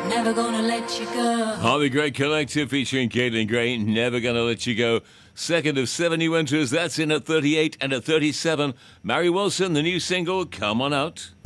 never gonna let you go. Harvey Gray Collective featuring Caitlin Gray, Never Gonna Let You Go. Second of 7 new enters, that's in at 38 and at 37. Mary Wilson, the new single, Come On Out.